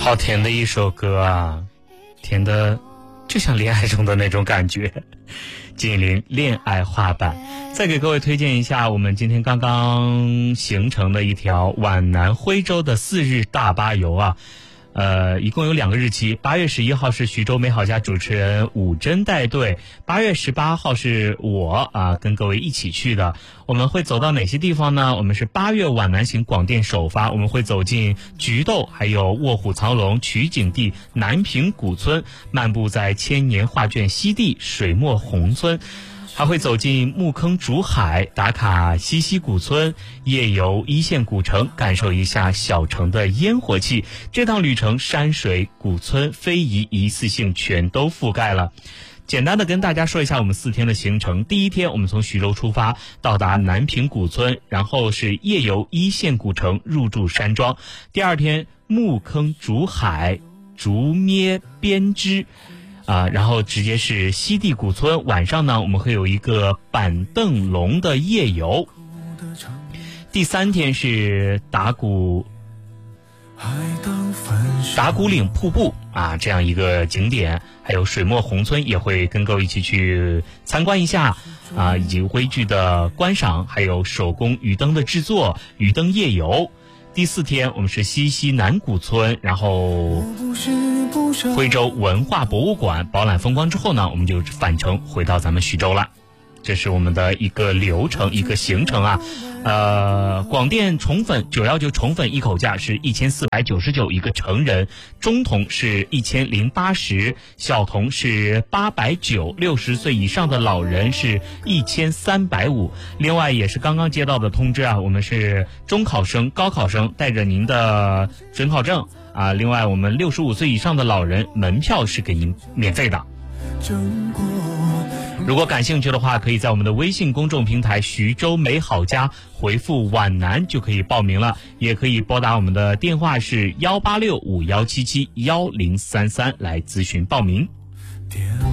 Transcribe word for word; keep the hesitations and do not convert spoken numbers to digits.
好甜的一首歌啊，甜的就像恋爱中的那种感觉。金陵恋爱画板，再给各位推荐一下我们今天刚刚行程的一条皖南徽州的四日大巴游啊。呃，一共有两个日期，八月十一号是徐州美好家主持人武珍带队，八月十八号是我啊跟各位一起去的。我们会走到哪些地方呢？我们是八月皖南行广电首发，我们会走进菊豆，还有卧虎藏龙、取景地南平古村，漫步在千年画卷西地水墨红村。还会走进木坑竹海，打卡西溪古村，夜游一线古城，感受一下小城的烟火气。这趟旅程山水古村非遗一次性全都覆盖了。简单的跟大家说一下我们四天的行程。第一天我们从徐州出发，到达南平古村，然后是夜游一线古城，入住山庄。第二天木坑竹海，竹咩编织啊，然后直接是西地古村。晚上呢，我们会有一个板凳龙的夜游。第三天是打鼓打鼓岭瀑布啊，这样一个景点，还有水墨红村也会跟各位一起去参观一下啊，以及徽剧的观赏，还有手工鱼灯的制作，鱼灯夜游。第四天我们是西溪南古村，然后徽州文化博物馆饱览风光之后呢，我们就返程回到咱们徐州了。这是我们的一个流程，一个行程啊。呃，广电宠粉九一九宠粉一口价是一千四百九十九一个成人，中童是一千零八十，小童是八百九，六十岁以上的老人是一千三百五。另外也是刚刚接到的通知啊，我们是中考生、高考生带着您的准考证啊。另外我们六十五岁以上的老人门票是给您免费的。如果感兴趣的话，可以在我们的微信公众平台徐州美好家回复皖南就可以报名了，也可以拨打我们的电话是幺八六五幺七七幺零三三来咨询报名。